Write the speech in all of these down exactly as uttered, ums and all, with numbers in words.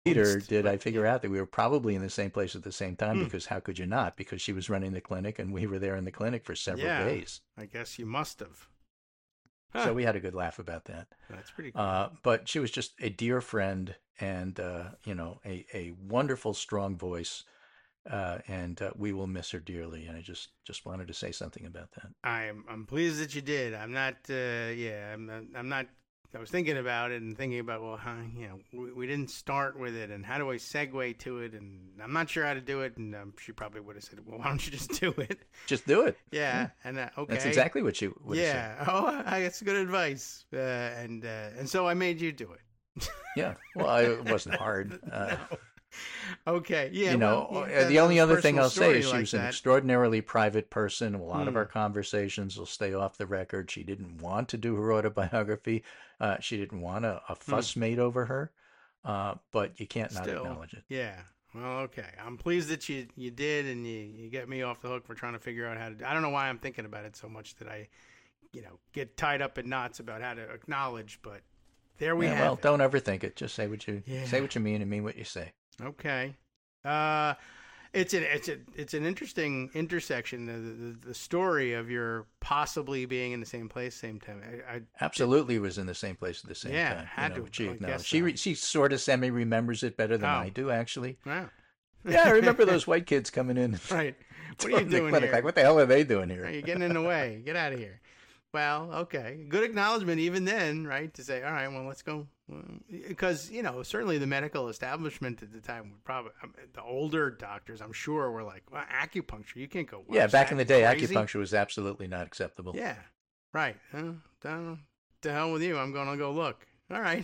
later least, did but I figure out that we were probably in the same place at the same time hmm, because how could you not? Because she was running the clinic and we were there in the clinic for several yeah, days. I guess you must have. Huh, So we had a good laugh about that. that's pretty cool. Uh, but she was just a dear friend and, uh, you know, a, a wonderful, strong voice. Uh, and uh, we will miss her dearly. And I just, just wanted to say something about that. I'm I'm pleased that you did. I'm not. Uh, yeah, I'm not, I'm not. I was thinking about it and thinking about well, how you know we, we didn't start with it and how do I segue to it and I'm not sure how to do it and um, she probably would have said well why don't you just do it? Just do it. Yeah. Yeah, and uh, That's okay, exactly what she would have said. yeah. Oh, I that's good advice. Uh, and uh, and so I made you do it. Yeah. Well, I, it wasn't hard. Uh, No. Okay. Yeah. you Well, know, you uh, got the a only other thing personal I'll say story is she like was an that. extraordinarily private person. A lot of Hmm. our conversations will stay off the record. She didn't want to do her autobiography. Uh, she didn't want a, a Hmm. fuss made over her. Uh, but you can't not Still, acknowledge it. yeah. Well, okay. I'm pleased that you you did, and you you get me off the hook for trying to figure out how to. Do, I don't know why I'm thinking about it so much that I, you know, get tied up in knots about how to acknowledge. But there we Yeah, well, have it. don't overthink it. Just say what you say Yeah. what you mean and mean what you say. Okay. Uh, it's an it's a it's an interesting intersection. The, the the story of your possibly being in the same place, same time. I, I did. Absolutely was in the same place at the same Yeah, time, you had know, to. which she I guess acknowledged. She so. re- she sort of semi remembers it better than Oh, I do, actually. wow. Yeah, I remember those white kids coming in Right. What are you to the doing clinic. Like, here? what the hell are they doing Are here? you getting in the way? Get out of here. Well, okay. Good acknowledgement, even then, right? To say, all right, well, let's go. Because, you know, certainly the medical establishment at the time would probably, I mean, the older doctors, I'm sure, were like, well, acupuncture, you can't go Yeah, watch back that. in the You day, crazy? acupuncture was absolutely not acceptable. Yeah. Right. Uh, to hell with you. I'm going to go look. All right.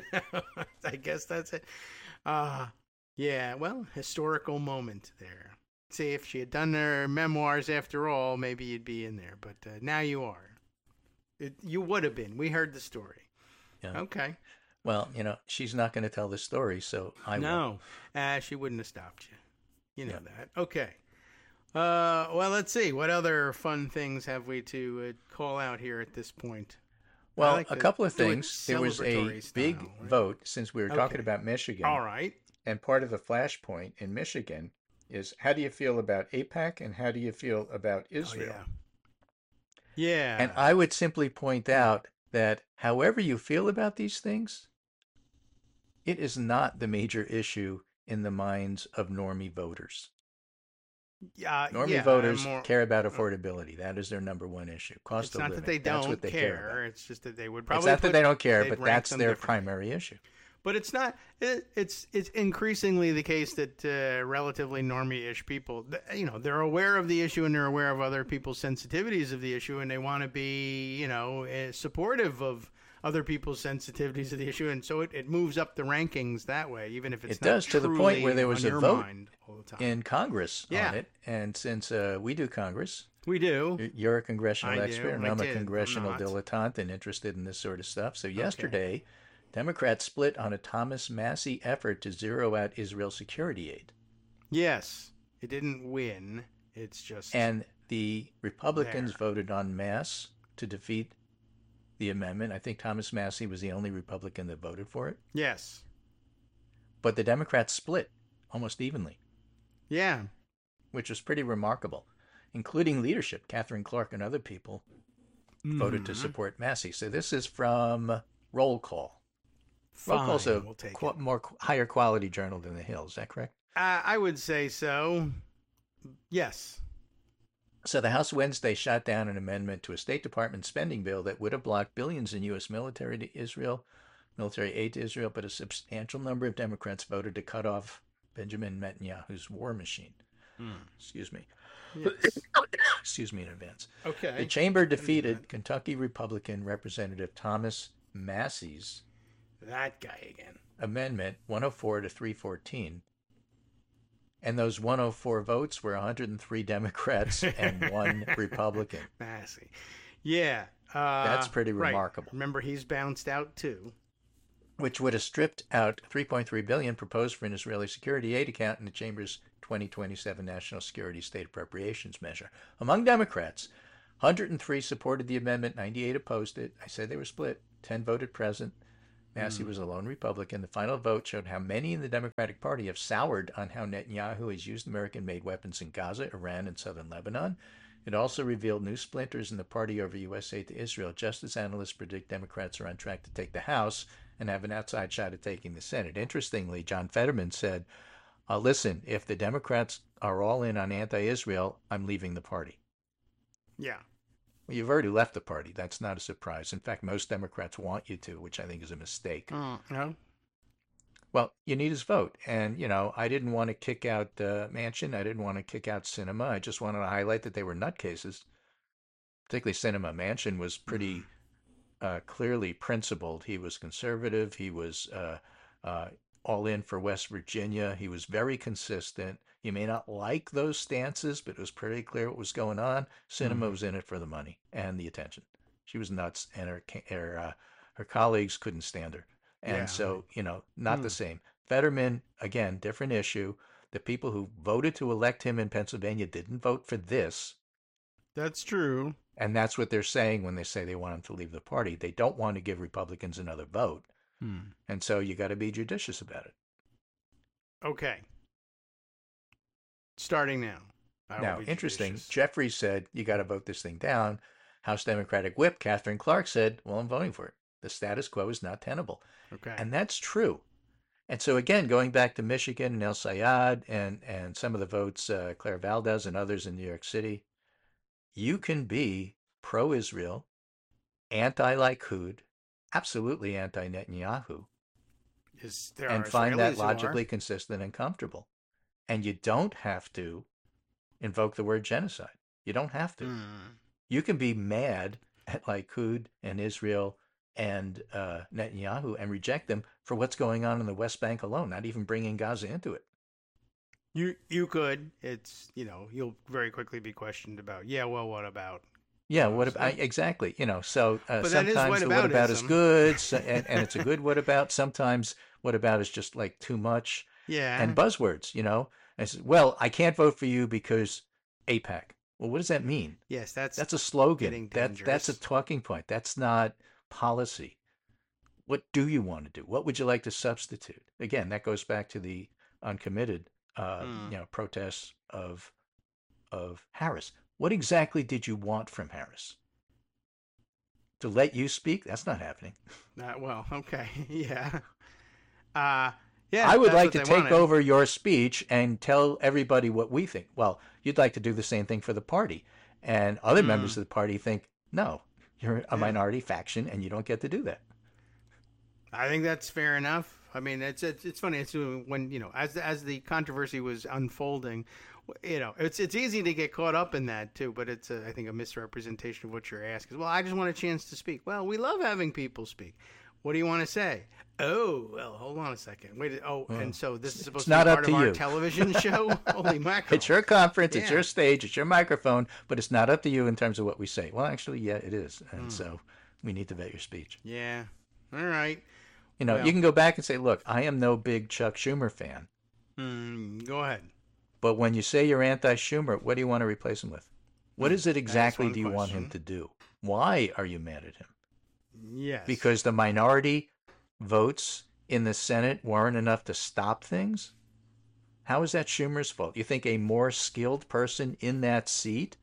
I guess that's it. Uh, yeah, well, historical moment there. See, if she had done her memoirs after all, maybe you'd be in there. But uh, now you are. It, you would have been. We heard the story. Yeah. Okay. Well, you know, she's not going to tell the story, so I will. No, uh, she wouldn't have stopped you. You know Yeah. that. Okay. Uh, well, let's see. What other fun things have we to uh, call out here at this point? I Well, like a to couple of do it things. There was a celebratory big style. Right? vote since we were talking Okay. about All Michigan, right. and part of the flashpoint in Michigan is how do you feel about AIPAC and how do you feel about Oh Israel? yeah. Yeah. And I would simply point out that however you feel about these things, it is not the major issue in the minds of normie voters. Yeah. Normie Yeah. I'm voters more. care about uh, affordability. That is their number one issue. Cost It's of not that living. they That's don't what they care about. care. It's just that they would It's probably not that put they don't care, they'd but rank that's them their differently. primary issue. But it's not. It, it's it's increasingly the case that uh, relatively normie-ish people, you know, they're aware of the issue and they're aware of other people's sensitivities of the issue, and they want to be, you know, uh, supportive of other people's sensitivities of the issue, and so it, it moves up the rankings that way, even if it's It not does to the point where truly there was on a your vote mind all the time. in Congress Yeah, on it. And since uh, we do Congress, we do. y- you're a congressional I expert do. and I I'm a did. I'm congressional not. dilettante and interested in this sort of stuff. So Okay. yesterday, Democrats split on a Thomas Massie effort to zero out Israel security aid. Yes, it didn't win. It's just And the Republicans there. voted en masse to defeat the amendment. I think Thomas Massie was the only Republican that voted for it. Yes. But the Democrats split almost evenly, Yeah. which was pretty remarkable, including leadership. Catherine Clark and other people voted to Hmm. support Massie. So this is from Roll Call. Roll Call's a Fine. We'll take qu- it. more qu- higher quality journal than The Hill. Is that correct? Uh, I would say so. Yes. So the House Wednesday shot down an amendment to a State Department spending bill that would have blocked billions in U S military to Israel, military aid to Israel, but a substantial number of Democrats voted to cut off Benjamin Netanyahu's war machine. Hmm. Excuse me. Yes. Excuse me in advance. The Okay. chamber defeated Kentucky Republican Representative Thomas Massie's That guy again. amendment one oh four to three fourteen. And those one oh four votes were one hundred three Democrats and one Republican. Massey. Yeah. Uh, That's pretty right. remarkable. Remember, he's bounced out too. Which would have stripped out three point three billion dollars proposed for an Israeli security aid account in the chamber's twenty twenty-seven National Security State Appropriations measure. Among Democrats, one hundred three supported the amendment, ninety-eight opposed it. I said they were split. ten voted present. Massey Mm. was a lone Republican. The final vote showed how many in the Democratic Party have soured on how Netanyahu has used American-made weapons in Gaza, Iran, and southern Lebanon. It also revealed new splinters in the party over U S aid to Israel, just as analysts predict Democrats are on track to take the House and have an outside shot at taking the Senate. Interestingly, John Fetterman said, uh, listen, if the Democrats are all in on anti-Israel, I'm leaving the party. Yeah. Well, you've already left the party. That's not a surprise. In fact, most Democrats want you to, which I think is a mistake. Oh, no? Well, you need his vote. And, you know, I didn't want to kick out uh, Manchin. I didn't want to kick out Sinema. I just wanted to highlight that they were nutcases. Particularly Sinema. Manchin was pretty uh, clearly principled. He was conservative. He was uh, uh, all in for West Virginia. He was very consistent. You may not like those stances, but it was pretty clear what was going on. Sinema Mhm. was in it for the money and the attention. She was nuts, and her her, uh, her colleagues couldn't stand her. And Yeah. so, you know, not the Hmm. same. Fetterman, again, different issue. The people who voted to elect him in Pennsylvania didn't vote for this. That's true. And that's what they're saying when they say they want him to leave the party. They don't want to give Republicans another vote. Hmm. And so you got to be judicious about it. Okay. Starting now. I will Now, be interesting, judicious. Jeffries said, you got to vote this thing down. House Democratic Whip Catherine Clark said, well, I'm voting for it. The status quo is not tenable. Okay. And that's true. And so, again, going back to Michigan and El Sayad and, and some of the votes, uh, Claire Valdez and others in New York City, you can be pro-Israel, anti-Likud, absolutely anti-Netanyahu, Is, there and are find that Israelis who are. logically consistent and comfortable. And you don't have to invoke the word genocide. You don't have to. Hmm. You can be mad at Likud and Israel and uh, Netanyahu and reject them for what's going on in the West Bank alone, not even bringing Gaza into it. You you could. It's, you know, you'll very quickly be questioned about, yeah, well, what about? Yeah, what So- about exactly? You know, so uh, But that is sometimes the what about is whataboutism. good, so, and, and it's a good what about. Sometimes what about is just like too much Yeah. and buzzwords. You know, and it's, well, I can't vote for you because AIPAC. Well, what does that mean? yes, that's That's a slogan. getting That that's a dangerous. talking point. That's not policy. What do you want to do? What would you like to substitute? Again, that goes back to the uncommitted, uh, Hmm. you know, protests of of Harris. What exactly did you want from Harris? To let you speak? That's not happening. Uh, well, okay. Yeah. Uh, yeah. I would that's like what to they take wanted. over your speech and tell everybody what we think. Well, you'd like to do the same thing for the party. And other Hmm. members of the party think, no, you're a Yeah. minority faction and you don't get to do that. I think that's fair enough. I mean, it's it's, it's funny. It's uh, when, you know, as as the controversy was unfolding, you know, it's it's easy to get caught up in that too. But it's a, I think a misrepresentation of what you're asking. Well, I just want a chance to speak. Well, we love having people speak. What do you want to say? Oh, well, hold on a second. Wait. Oh, Oh, and so this is supposed it's to not be up part to of our you. television show. Holy mackerel! It's your conference, it's Yeah. your stage, it's your microphone, but it's not up to you in terms of what we say. Well, actually, yeah, it is. And Hmm. so we need to vet your speech. Yeah. All right. You know, Well- you can go back and say, look, I am no big Chuck Schumer fan, Hmm, go ahead. but when you say you're anti-Schumer, what do you want to replace him with? What is it exactly one do you want him question. to do? Why are you mad at him? Yes. Because the minority votes in the Senate weren't enough to stop things? How is that Schumer's fault? You think a more skilled person in that seat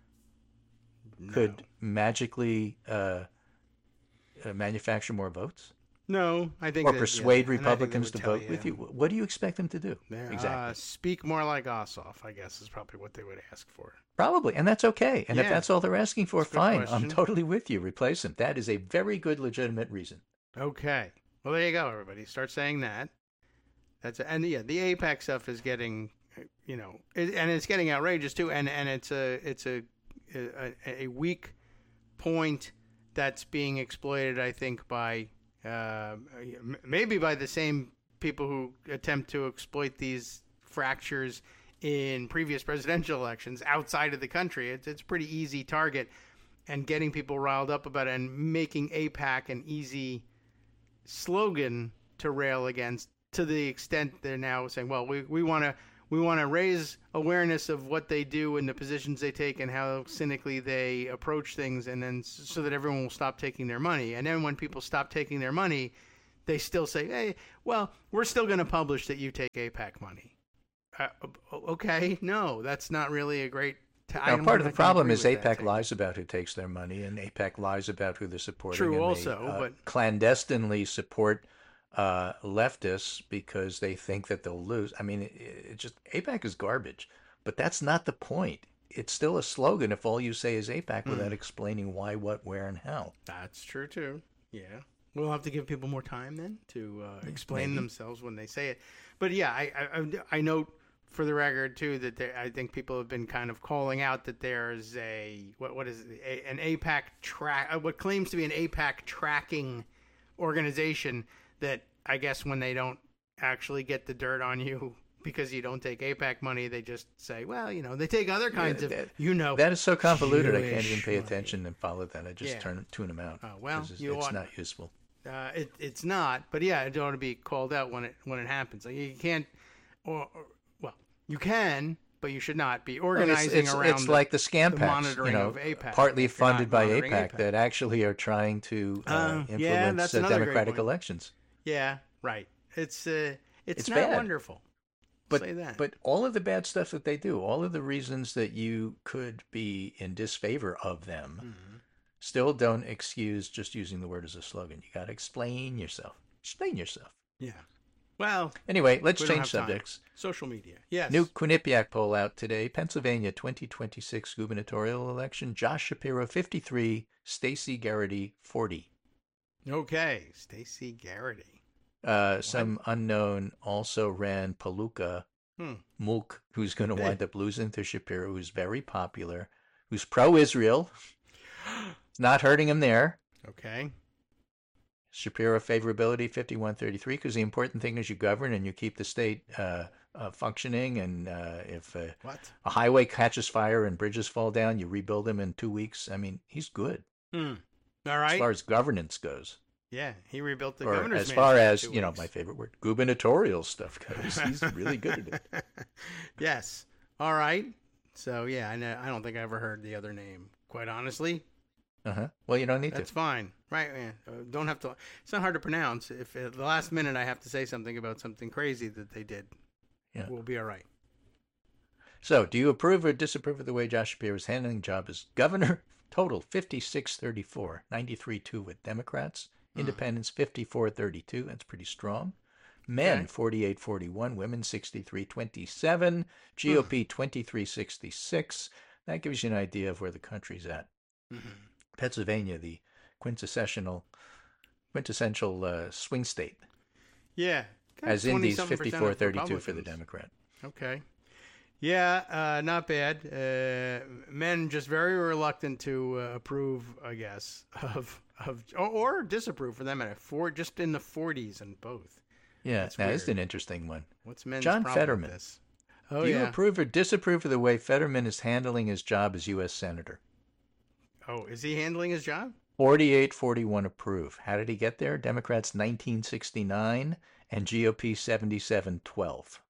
No. could magically uh, uh, manufacture more votes? No, I think Or that- persuade yeah, and I think they Republicans would to tell vote with you. you? What do you expect them to do? Yeah, Exactly. Uh, speak more like Ossoff, I guess, is probably what they would ask for. Probably, and that's okay. And if Yeah. that's all they're asking for, That's a good fine. I'm question. totally with you. Replace him. That is a very good, legitimate reason. Okay. Well, there you go, everybody. Start saying that. That's a, and yeah, the AIPAC stuff is getting, you know, it, and it's getting outrageous too. And and it's a it's a a, a weak point that's being exploited, I think, by uh, m- maybe by the same people who attempt to exploit these fractures in previous presidential elections outside of the country. It's it's a pretty easy target, and getting people riled up about it and making AIPAC an easy slogan to rail against, to the extent they're now saying, well, we we want to we want to raise awareness of what they do and the positions they take and how cynically they approach things, and then s- so that everyone will stop taking their money. And then when people stop taking their money, they still say, hey, well, we're still going to publish that you take AIPAC money. Uh, okay, no, that's not really a great... T- now, part of the problem is AIPAC lies about who takes their money, and AIPAC lies about who they're supporting. True, and also, they, uh, but... clandestinely support uh, leftists because they think that they'll lose. I mean, it, it just AIPAC is garbage, but that's not the point. It's still a slogan if all you say is AIPAC mm. without explaining why, what, where, and how. That's true, too. Yeah. We'll have to give people more time then to uh, explain Maybe. themselves when they say it. But yeah, I I, I note for the record too that there, I think people have been kind of calling out that there's a what what is it, a, an AIPAC track what claims to be an AIPAC tracking organization that I guess when they don't actually get the dirt on you because you don't take AIPAC money, they just say, well, you know, they take other kinds yeah, that, of, you know. That is so convoluted, Jewish I can't even pay money. attention and follow that. I just yeah. turn tune them out. Oh, well, it's, you it's ought, not useful. Uh, it, it's not, but yeah, it ought to be called out when it when it happens. Like you can't, or, or well, you can, but you should not be organizing well, it's, it's, around. It's the, like the scam the packs, monitoring you know, of AIPAC, partly funded by AIPAC, AIPAC that actually are trying to uh, uh, influence yeah, that's uh, democratic elections. Yeah, right. It's uh, it's, it's not bad. wonderful. But, Say that. but all of the bad stuff that they do, all of the reasons that you could be in disfavor of them, mm-hmm. still don't excuse just using the word as a slogan. You got to explain yourself. Explain yourself. Yeah. Well. Anyway, let's change subjects. Time. Social media. Yes. New Quinnipiac poll out today. Pennsylvania twenty twenty-six gubernatorial election. Josh Shapiro fifty-three, Stacey Garrity forty. Okay, Stacey Garrity. Uh, some unknown also ran Palooka hmm. Mook, who's going to hey. wind up losing to Shapiro, who's very popular, who's pro-Israel. Not hurting him there. Okay. Shapiro favorability fifty-one thirty-three, because the important thing is you govern and you keep the state uh, uh, functioning. And uh, if uh, what? a highway catches fire and bridges fall down, you rebuild them in two weeks. I mean, he's good. Hmm. All right. As far as governance goes. Yeah, he rebuilt the or governor's as far as, you weeks. know, my favorite word, gubernatorial stuff goes. He's really good at it. Yes. All right. So, yeah, I know, I don't think I ever heard the other name, quite honestly. Uh-huh. Well, you don't need That's to. That's fine. Right, man. Uh, don't have to. It's not hard to pronounce. If at the last minute I have to say something about something crazy that they did, yeah. we'll be all right. So, do you approve or disapprove of the way Josh Shapiro is handling the job as governor? Total fifty-six thirty-four, ninety-three two with Democrats. Independents fifty-four thirty-two, that's pretty strong. Men okay. forty-eight forty-one, women sixty-three twenty-seven, G O P twenty-three sixty-six. That gives you an idea of where the country's at. Mm-hmm. Pennsylvania, the quintessential quintessential uh, swing state. Yeah. As in these fifty-four thirty-two for the Democrat. Okay. Yeah, uh, not bad. Uh, men just very reluctant to uh, approve, I guess, of of or, or disapprove for them at four, just in the forties and both. Yeah, That's now weird. this is an interesting one. What's men's John problem Fetterman. with this? Oh, Do you yeah. approve or disapprove of the way Fetterman is handling his job as U S Senator? Oh, is he handling his job? forty-eight forty-one approve. How did he get there? Democrats nineteen sixty-nine and G O P seventy-seven twelve.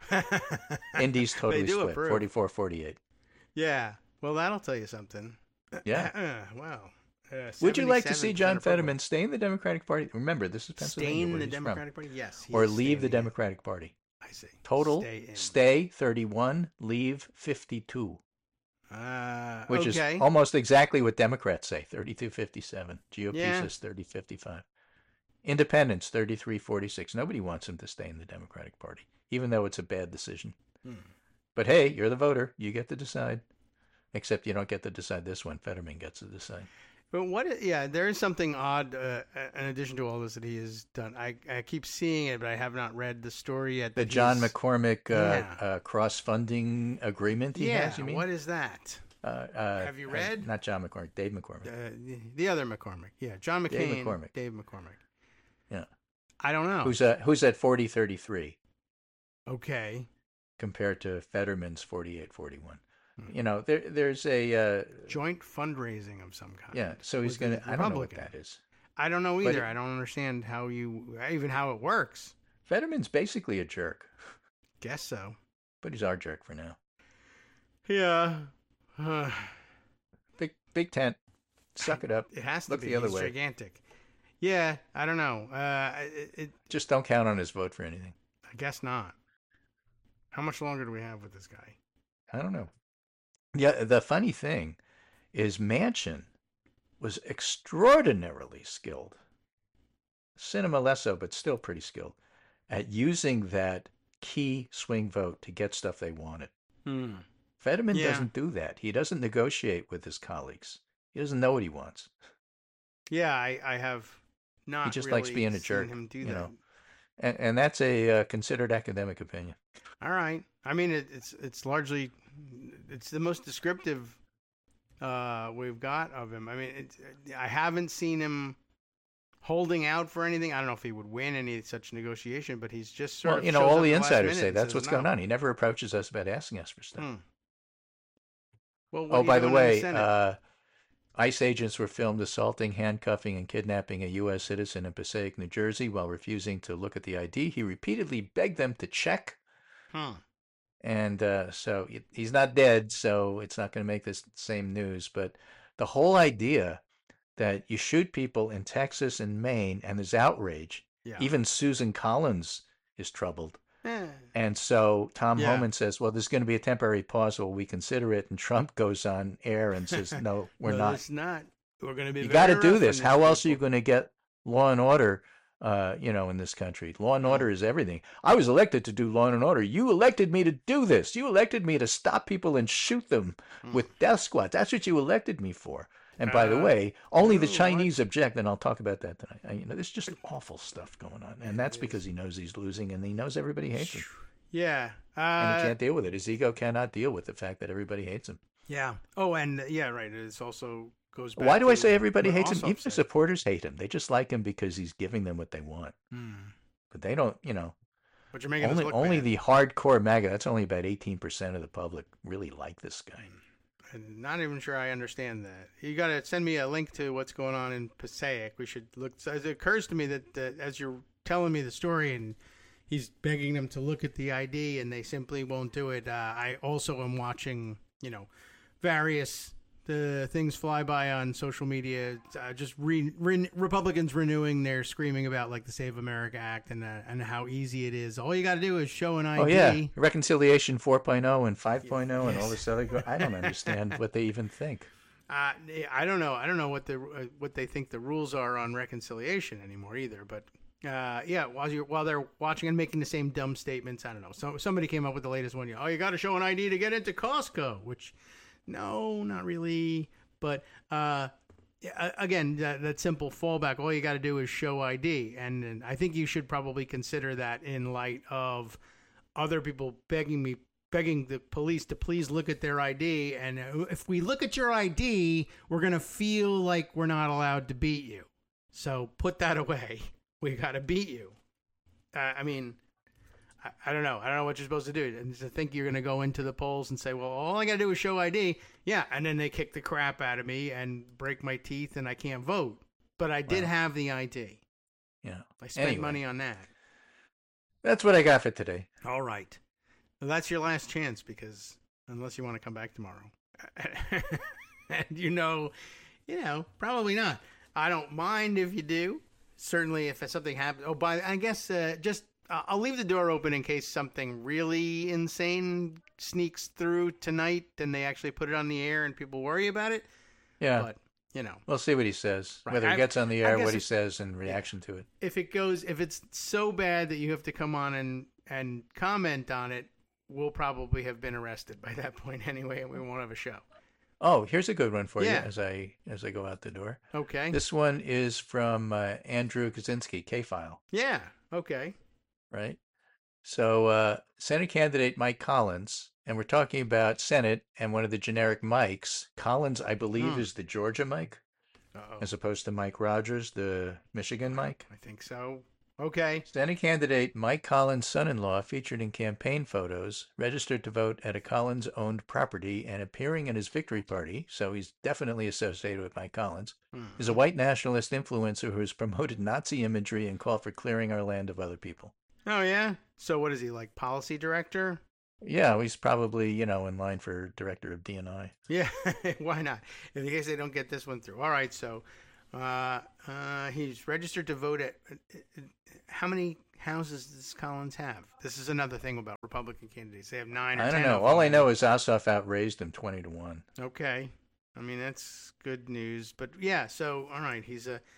Indies totally split, forty-four forty-eight. Yeah, well, that'll tell you something. Yeah. Uh, wow. Uh, Would you like to see John Fetterman stay in the Democratic Party? Remember, this is Pennsylvania. Stay in where the he's Democratic from. Party? Yes. Or leave the Democratic Party. I see. Total, stay, stay thirty-one, leave fifty-two. Uh, which okay. is almost exactly what Democrats say, thirty-two fifty-seven. G O P yeah. says thirty fifty-five. Independents, thirty-three forty-six. Nobody wants him to stay in the Democratic Party, even though it's a bad decision. Hmm. But hey, you're the voter. You get to decide. Except you don't get to decide this one. Fetterman gets to decide. But what? Yeah, there is something odd uh, in addition to all this that he has done. I, I keep seeing it, but I have not read the story yet. The John McCormick uh, yeah. uh, cross-funding agreement he yeah, has, you mean? What is that? Uh, uh, have you read? Uh, not John McCormick, Dave McCormick. Uh, the, the other McCormick. Yeah, John McCain. Dave McCormick. Dave McCormick. Yeah. I don't know. Who's at, who's at forty thirty-three? Okay. Compared to Fetterman's forty-eight forty-one. You know, there there's a... Uh, joint fundraising of some kind. Yeah, so he's going to... I don't know what that is. I don't know either. It, I don't understand how you... Even how it works. Fetterman's basically a jerk. Guess so. But he's our jerk for now. Yeah. Uh, big big tent. Suck it up. It has to Look be. the other he's way. Gigantic. Yeah, I don't know. Uh, it, it, Just don't count on his vote for anything. I guess not. How much longer do we have with this guy? I don't know. Yeah, the funny thing is Manchin was extraordinarily skilled. Cinema less so, but still pretty skilled at using that key swing vote to get stuff they wanted. Hmm. Fetterman Yeah. doesn't do that. He doesn't negotiate with his colleagues. He doesn't know what he wants. Yeah, I, I have not. He just really likes being a seen jerk, him do you that. know. And, and that's a uh, considered academic opinion. All right. I mean, it, it's it's largely it's the most descriptive uh, we've got of him. I mean, it's, I haven't seen him holding out for anything. I don't know if he would win any such negotiation, but he's just sort Well, of you know, shows all up the at last insiders minute say and that's says what's no. going on. He never approaches us about asking us for stuff. Hmm. Well, what Oh, are you by the doing in way, Senate? uh, ICE agents were filmed assaulting, handcuffing, and kidnapping a U S citizen in Passaic, New Jersey, while refusing to look at the I D. He repeatedly begged them to check. Huh. And uh, so he- he's not dead, so it's not going to make this same news. But the whole idea that you shoot people in Texas and Maine and there's outrage, Yeah. even Susan Collins is troubled. Eh. And so Tom Yeah. Homan says, well, there's going to be a temporary pause while we consider it. And Trump goes on air and says, no, we're no, not. It's not. We're going to be. You very got to rough do on this. these How else are you people. going to get law and order, uh, you know, in this country? Law and order is everything. I was elected to do law and order. You elected me to do this. You elected me to stop people and shoot them Hmm. with death squads. That's what you elected me for. And by the Uh, way, only the no, Chinese object, and I'll talk about that tonight. I, you know, there's just awful stuff going on, and that's It is. because he knows he's losing, and he knows everybody hates him, Yeah. and he Uh, can't deal with it. His ego cannot deal with the fact that everybody hates him. yeah. Oh, and uh, yeah, right. It's also goes back. Why do I to say everybody what hates him? Ossoff Even the said. supporters hate him. They just like him because he's giving them what they want. Hmm. But they don't, you know, But you're making only us look only bad. the hardcore MAGA, that's only about eighteen percent of the public really like this guy. I'm not even sure I understand that. You got to send me a link to what's going on in Passaic. We should look. It occurs to me that uh, as you're telling me the story and he's begging them to look at the I D and they simply won't do it. Uh, I also am watching, you know, various the things fly by on social media. Uh, just re, re, Republicans renewing their screaming about like the Save America Act and uh, and how easy it is. All you got to do is show an I D. Oh, yeah. Reconciliation four point oh and five point oh and all Yes. this other. Go- I don't understand what they even think. Uh, I don't know. I don't know what the uh, what they think the rules are on reconciliation anymore either. But uh, yeah, while you while they're watching and making the same dumb statements, I don't know. So somebody came up with the latest one. Oh, you got to show an I D to get into Costco. Which, no, not really. But uh, yeah, again, that, that simple fallback. All you got to do is show I D, and, and I think you should probably consider that in light of other people begging me. Begging the police to please look at their I D, and if we look at your I D, we're gonna feel like we're not allowed to beat you. So put that away. We gotta beat you. Uh, I mean, I, I don't know. I don't know what you're supposed to do. And to think you're gonna go into the polls and say, "Well, all I gotta do is show I D." Yeah, and then they kick the crap out of me and break my teeth, and I can't vote. But I did Wow. have the I D. Yeah. I spent Anyway. money on that. That's what I got for today. All right. Well, that's your last chance because unless you want to come back tomorrow. And you know, you know, probably not. I don't mind if you do. Certainly if something happens. Oh, by I guess uh, just uh, I'll leave the door open in case something really insane sneaks through tonight and they actually put it on the air and people worry about it. Yeah. But, you know, We'll see what he says, Right. whether he I- gets on the I air, guess what he if- says in reaction to it. if it goes if it's so bad that you have to come on and and comment on it, we'll probably have been arrested by that point anyway, and we won't have a show. Oh, here's a good one for Yeah. you as I as I go out the door. Okay. This one is from uh, Andrew Kaczynski, K-File, Yeah. Okay. right? So uh, Senate candidate Mike Collins, and we're talking about Senate and one of the generic Mikes. Collins, I believe, Hmm. is the Georgia Mike, Uh-oh. as opposed to Mike Rogers, the Michigan Mike. I think so. Okay. Senate candidate Mike Collins' son-in-law featured in campaign photos, registered to vote at a Collins-owned property and appearing in his victory party, so he's definitely associated with Mike Collins, Hmm. is a white nationalist influencer who has promoted Nazi imagery and called for clearing our land of other people. Oh yeah. So what is he, like policy director? Yeah, he's probably, you know, in line for director of D and I. Yeah. Why not? In case they don't get this one through. All right. So Uh, uh, he's registered to vote at. How many houses does Collins have? This is another thing about Republican candidates. They have nine or I ten. don't know. All I know is Ossoff outraised him twenty to one. Okay. I mean, that's good news. But yeah, so, all right, he's a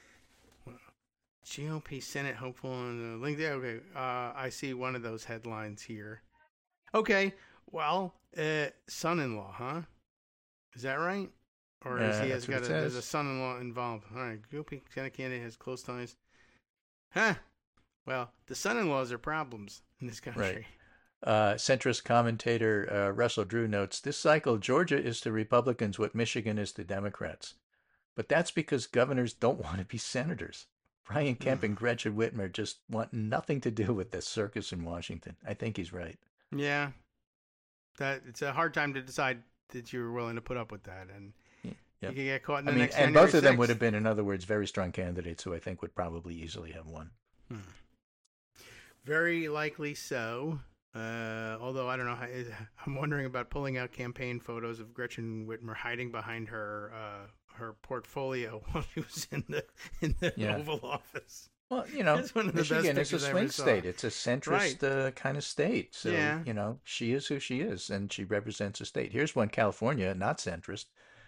G O P Senate hopeful in the link there. Okay, uh, I see one of those headlines here. Okay, well, uh, son-in-law, huh? Is that right? Or is Uh, he has that's what got it a, says. there's a son-in-law involved? All right, G O P Senate candidate has close ties. Huh. Well, the son-in-laws are problems in this country. Right. Uh, centrist commentator uh, Russell Drew notes, this cycle, Georgia is to Republicans what Michigan is to Democrats. But that's because governors don't want to be senators. Brian Kemp and Gretchen Whitmer just want nothing to do with this circus in Washington. I think he's right. Yeah. That it's a hard time to decide that you're willing to put up with that. And Yep. you could get caught in the I mean, next and January both of them sixth. would have been, in other words, very strong candidates who I think would probably easily have won. Hmm. Very likely so. Uh, although I don't know, how, I'm wondering about pulling out campaign photos of Gretchen Whitmer hiding behind her uh, her portfolio while she was in the in the Yeah. Oval Office. Well, you know, That's one of the best Michigan is a pictures I swing ever saw. state. It's a centrist uh, kind of state. So, Yeah. you know, she is who she is, and she represents a state. Here's one, California, not centrist.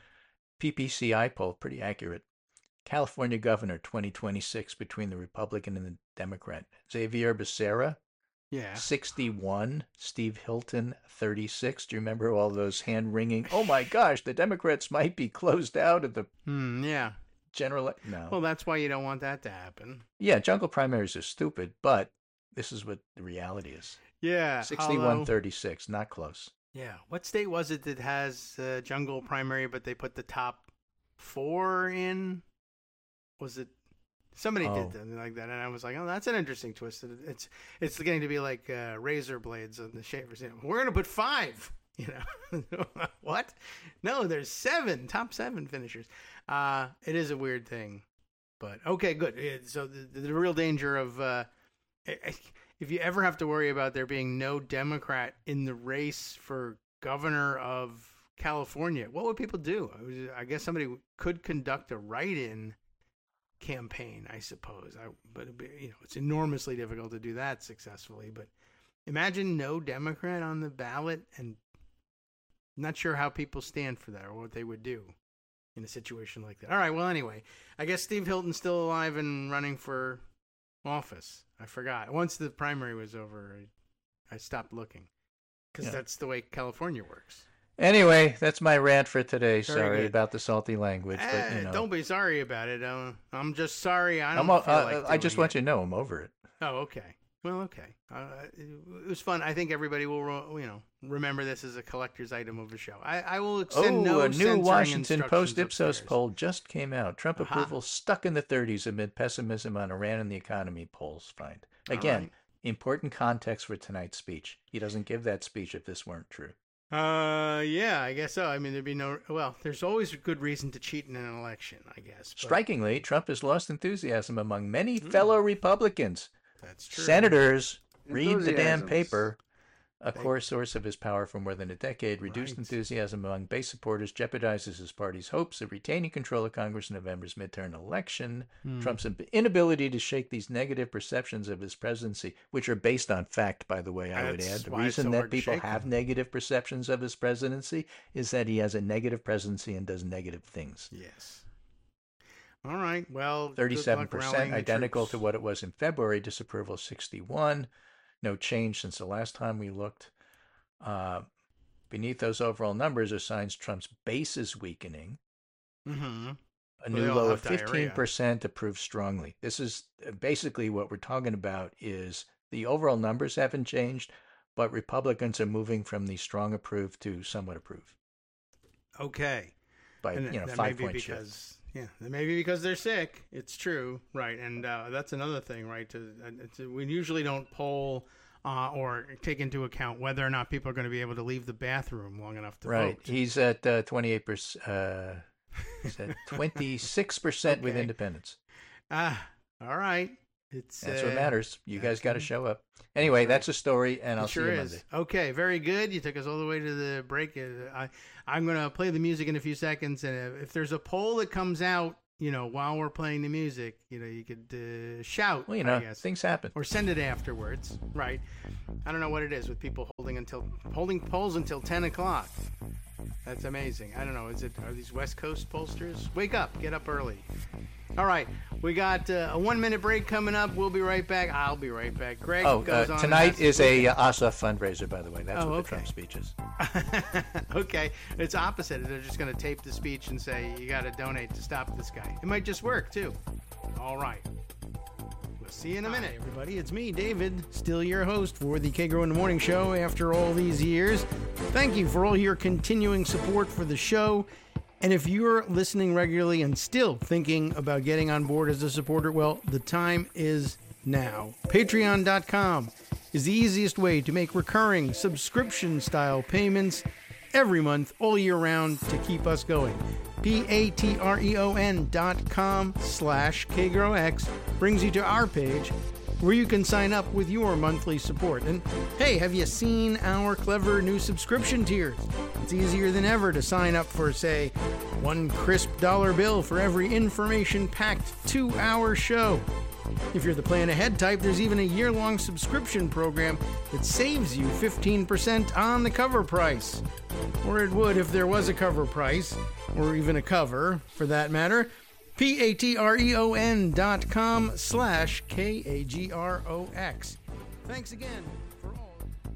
P P C I poll, pretty accurate. California governor twenty twenty-six between the Republican and the Democrat. Xavier Becerra, Yeah. sixty-one. Steve Hilton, thirty-six. Do you remember all those hand-wringing, oh my gosh, the Democrats might be closed out of the Hmm. Yeah. general... No. Well, that's why you don't want that to happen. Yeah, jungle primaries are stupid, but this is what the reality is. Yeah. sixty-one thirty-six, not close. Yeah. What state was it that has uh, jungle primary, but they put the top four in? Was it somebody Oh. did something like that? And I was like, oh, that's an interesting twist. It's it's getting to be like uh, razor blades on the shavers. You know, we're gonna put five. You know what? No, there's seven top seven finishers. Uh, it is a weird thing, but okay, good. It- So the, the real danger of uh, if you ever have to worry about there being no Democrat in the race for governor of California, what would people do? I was- I guess somebody could conduct a write-in campaign, I suppose. I, but it'd be, you know, it's enormously difficult to do that successfully. But imagine no Democrat on the ballot, and not sure how people stand for that or what they would do in a situation like that. All right. Well, anyway, I guess Steve Hilton's still alive and running for office. I forgot. Once the primary was over, I, I stopped looking because Yeah. that's the way California works. Anyway, that's my rant for today. Very Sorry good. about the salty language, but Eh, you know, Don't be sorry about it. Uh, I'm just sorry. I don't I'm, o- feel uh, like I just doing want it. you to know I'm over it. Oh, okay. Well, okay. Uh, it was fun. I think everybody will, ro- you know, remember this as a collector's item of a show. I, I will extend Oh, no a new censoring Washington Post instructions Ipsos upstairs. poll just came out. Trump Aha. approval stuck in the thirties amid pessimism on Iran and the economy, polls find. Again, right. important context for tonight's speech. He doesn't give that speech if this weren't true. Uh, yeah, I guess so. I mean, there'd be no. Well, there's always a good reason to cheat in an election, I guess. but Strikingly, Trump has lost enthusiasm among many fellow Republicans. That's true. Senators, read the damn Enthusiasms. paper. A They- core source of his power for more than a decade, reduced Right. enthusiasm among base supporters jeopardizes his party's hopes of retaining control of Congress in November's midterm election. Hmm. Trump's inability to shake these negative perceptions of his presidency, which are based on fact, by the way, I would That's add. The why it's reason so that hard to people shake have them. negative perceptions of his presidency is that he has a negative presidency and does negative things. Yes. All right. Well, good thirty-seven luck rallying percent, the identical to troops. what it was in February. Disapproval sixty-one. No change since the last time we looked. Uh, beneath those overall numbers are signs Trump's base is weakening. Mm-hmm. A Well, new they all low of have diarrhea. fifteen percent approves strongly. This is uh, basically what we're talking about is the overall numbers haven't changed, but Republicans are moving from the strong approve to somewhat approve Okay. by, And you know, that five may be point shift. because yeah, that may be because they're sick. It's true, right? And uh, that's another thing, right? To, uh, to we usually don't poll uh, or take into account whether or not people are going to be able to leave the bathroom long enough to Right. vote. He's at uh, twenty-eight percent. Uh, he's at twenty-six percent with Okay. independents. Ah, all right. It's That's uh, what matters. You guys that's got to right. show up. Anyway, That's that's a story, and It I'll sure see you is. Monday. Okay, very good. You took us all the way to the break. Uh, I, I'm going to play the music in a few seconds, and if there's a poll that comes out, you know, while we're playing the music, you know, you could uh, shout. Well, you know, I guess. things happen. Or send it afterwards, right? I don't know what it is with people holding until holding polls until ten o'clock. That's amazing. I don't know. Is it are these West Coast pollsters? Wake up, get up early. All right, we got uh, a one-minute break coming up. We'll be right back. I'll be right back. Greg oh, goes uh, on. tonight is a uh, Ossoff fundraiser, by the way. That's Oh, what okay. the Trump speech is. Okay, it's opposite. They're just going to tape the speech and say, you got to donate to stop this guy. It might just work, too. All right. We'll see you in a minute. Hi, everybody. It's me, David, still your host for the K-Grow in the Morning Show after all these years. Thank you for all your continuing support for the show. And if you're listening regularly and still thinking about getting on board as a supporter, well, the time is now. Patreon dot com is the easiest way to make recurring subscription-style payments every month, all year round, to keep us going. P-A-T-R-E-O-N dot com slash KGrowX brings you to our page where you can sign up with your monthly support. And hey, have you seen our clever new subscription tiers? It's easier than ever to sign up for, say, one crisp dollar bill for every information-packed two-hour show. If you're the plan ahead type, there's even a year-long subscription program that saves you fifteen percent on the cover price. Or it would if there was a cover price, or even a cover, for that matter. P-A-T-R-E-O-N dot com slash K-A-G-R-O-X. Thanks again for all.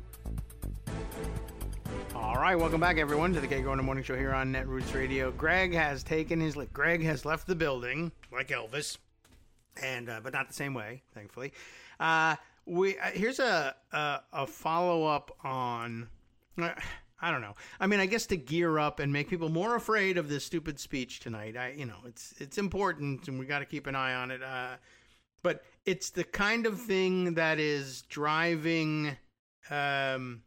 All right, welcome back, everyone, to the K-Grow in the Morning Show here on Netroots Radio. Greg has taken his... Greg has left the building, like Elvis. And uh, but not the same way, thankfully. Uh, we uh, here's a a, a follow up on. Uh, I don't know. I mean, I guess to gear up and make people more afraid of this stupid speech tonight. I, you know, it's it's important, and we got to keep an eye on it. Uh, but it's the kind of thing that is driving um,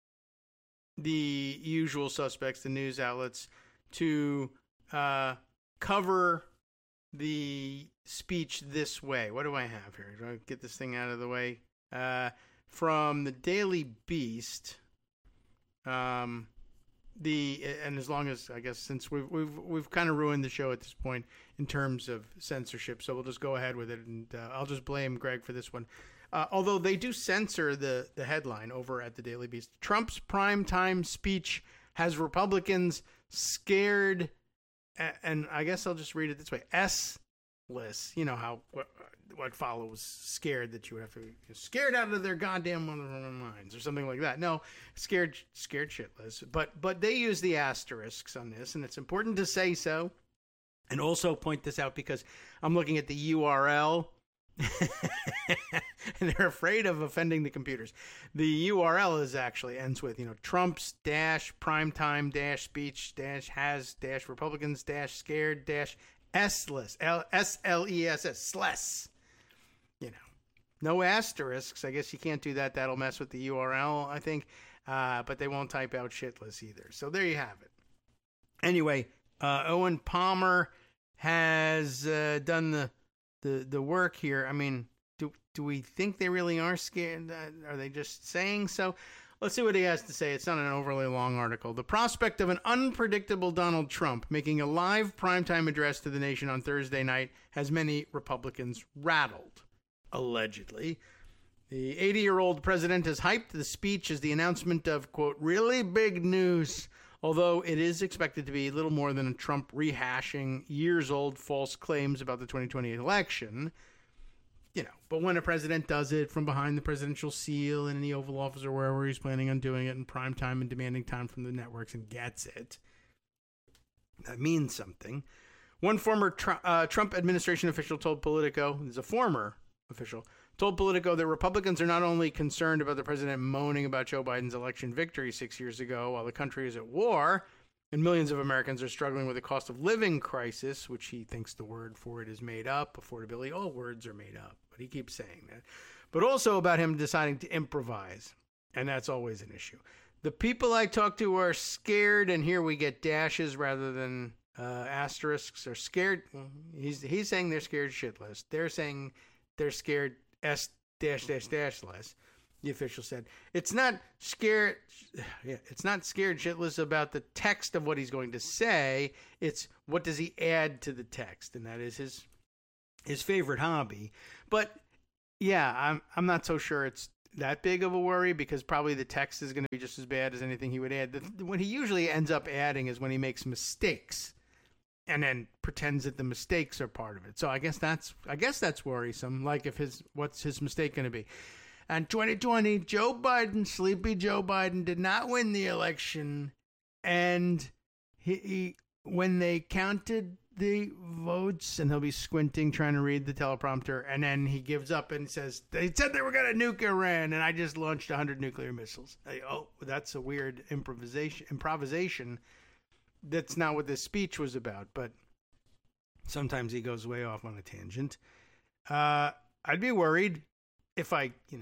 the usual suspects, the news outlets, to uh, cover the speech this way. What do I have here? Do I get this thing out of the way? Uh, from the Daily Beast. Um, the and as long as I guess since we've we've we've kind of ruined the show at this point in terms of censorship, so we'll just go ahead with it, and uh, I'll just blame Greg for this one. Uh, although they do censor the the headline over at the Daily Beast. Trump's primetime speech has Republicans scared. And I guess I'll just read it this way. S-less. You know how what, what follows scared that you would have to be scared out of their goddamn minds or something like that. No, scared scared shitless. But but they use the asterisks on this, and it's important to say so. And also point this out because I'm looking at the U R L. And they're afraid of offending the computers. The U R L is actually ends with, you know, Trump's dash primetime dash speech dash has dash Republicans dash scared dash S-less, S L E S S, sless. You know, no asterisks. I guess you can't do that. That'll mess with the U R L, I think. Uh, but they won't type out shitless either. So there you have it. Anyway, uh, Owen Palmer has uh, done the the the work here. I mean, do do we think they really are scared? Are they just saying so? Let's see what he has to say. It's not an overly long article. The prospect of an unpredictable Donald Trump making a live primetime address to the nation on Thursday night has many Republicans rattled, allegedly. The eighty-year-old president has hyped the speech as the announcement of, quote, really big news, although it is expected to be little more than a Trump rehashing years-old false claims about the twenty twenty election. You know, but when a president does it from behind the presidential seal and in the Oval Office or wherever he's planning on doing it in prime time and demanding time from the networks and gets it, that means something. One former Trump, uh, Trump administration official told Politico, there's a former official, told Politico that Republicans are not only concerned about the president moaning about Joe Biden's election victory six years ago while the country is at war, and millions of Americans are struggling with a cost of living crisis, which he thinks the word for it is made up. Affordability, all words are made up, but he keeps saying that. But also about him deciding to improvise, and that's always an issue. The people I talk to are scared, and here we get dashes rather than uh, asterisks, are scared. He's he's saying they're scared shitless. They're saying they're scared S dash dash dash less. the official said. It's not scared. Yeah, it's not scared shitless about the text of what he's going to say. It's what does he add to the text, and that is his his favorite hobby. But yeah, I'm I'm not so sure it's that big of a worry, because probably the text is going to be just as bad as anything he would add. The, what he usually ends up adding is when he makes mistakes, and then pretends that the mistakes are part of it. So I guess that's I guess that's worrisome. Like, if his what's his mistake going to be? And twenty twenty, Joe Biden, sleepy Joe Biden, did not win the election, and he, he when they counted the votes, and he'll be squinting trying to read the teleprompter, and then he gives up and says, they said they were going to nuke Iran, and I just launched one hundred nuclear missiles. I, oh, that's a weird improvisation. Improvisation. That's not what this speech was about, but sometimes he goes way off on a tangent. Uh, I'd be worried if I, you know,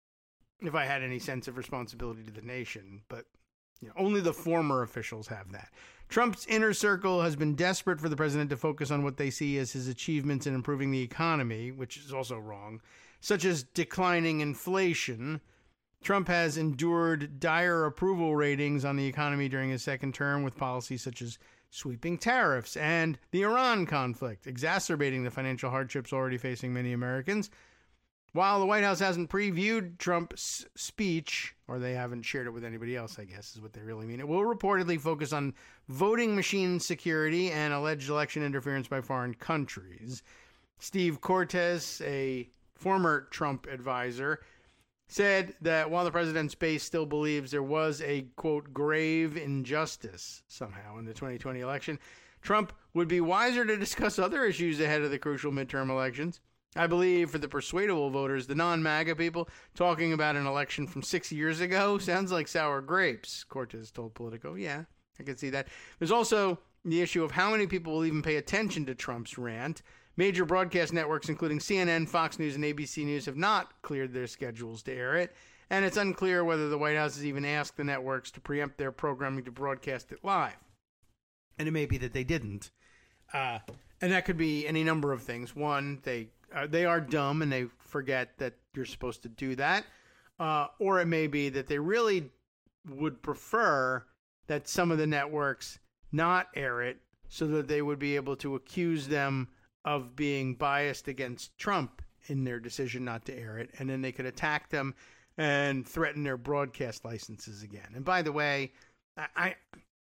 if I had any sense of responsibility to the nation, but you know, only the former officials have that. Trump's inner circle has been desperate for the president to focus on what they see as his achievements in improving the economy, which is also wrong, such as declining inflation. Trump has endured dire approval ratings on the economy during his second term, with policies such as sweeping tariffs and the Iran conflict, exacerbating the financial hardships already facing many Americans. While the White House hasn't previewed Trump's speech, or they haven't shared it with anybody else, I guess is what they really mean, it will reportedly focus on voting machine security and alleged election interference by foreign countries. Steve Cortes, a former Trump advisor, said that while the president's base still believes there was a, quote, grave injustice somehow in the twenty twenty election, Trump would be wiser to discuss other issues ahead of the crucial midterm elections. I believe for the persuadable voters, the non-MAGA people, talking about an election from six years ago sounds like sour grapes, Cortes told Politico. Yeah, I can see that. There's also the issue of how many people will even pay attention to Trump's rant. Major broadcast networks, including C N N, Fox News, and A B C News, have not cleared their schedules to air it, and it's unclear whether the White House has even asked the networks to preempt their programming to broadcast it live. And it may be that they didn't. Uh, and that could be any number of things. One, they uh, they are dumb and they forget that you're supposed to do that. Uh, or it may be that they really would prefer that some of the networks not air it so that they would be able to accuse them of being biased against Trump in their decision not to air it, and then they could attack them and threaten their broadcast licenses again. And by the way, I, I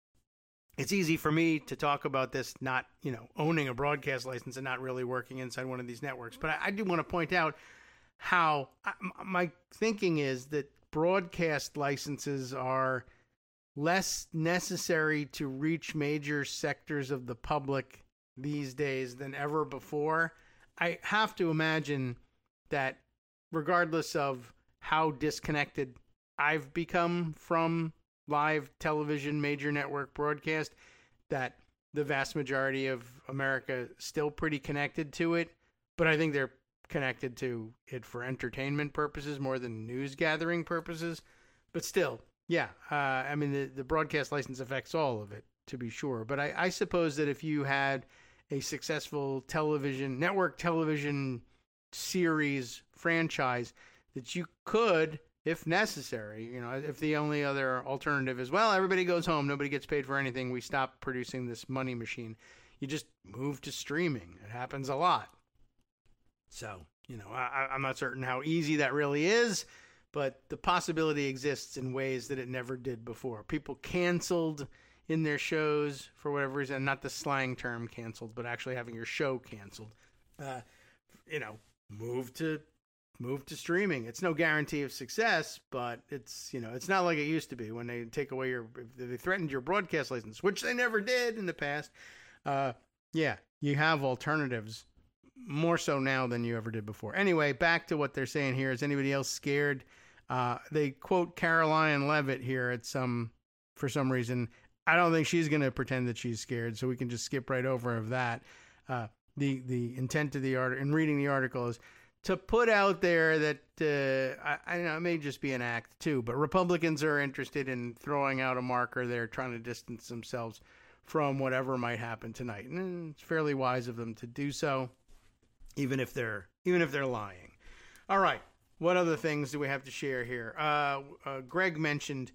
it's easy for me to talk about this not, you know, owning a broadcast license and not really working inside one of these networks, but I, I do want to point out how I, my thinking is that broadcast licenses are less necessary to reach major sectors of the public these days than ever before. I have to imagine that regardless of how disconnected I've become from live television, major network broadcast, that the vast majority of America is still pretty connected to it, but I think they're connected to it for entertainment purposes more than news gathering purposes. But still, yeah, uh, I mean, the, the broadcast license affects all of it, to be sure. But I, I suppose that if you had a successful television, network television series franchise, that you could, if necessary, you know, if the only other alternative is, well, everybody goes home, nobody gets paid for anything, we stop producing this money machine, you just move to streaming. It happens a lot. So, you know, I, I'm not certain how easy that really is, but the possibility exists in ways that it never did before. People canceled in their shows for whatever reason, not the slang term canceled, but actually having your show canceled. Uh, you know, move to move to streaming. It's no guarantee of success, but it's, you know, it's not like it used to be when they take away your, if they threatened your broadcast license, which they never did in the past. Uh, yeah, you have alternatives more so now than you ever did before. Anyway, back to what they're saying here. Is anybody else scared? Uh, they quote Caroline Leavitt here at some, for some reason. I don't think she's going to pretend that she's scared, so we can just skip right over of that. Uh, the the intent of the article, in reading the article, is to put out there that, uh, I, I know it may just be an act too, but Republicans are interested in throwing out a marker there, trying to distance themselves from whatever might happen tonight. And it's fairly wise of them to do so, even if they're even if they're lying. All right. what other things do we have to share here? Uh, uh, Greg mentioned,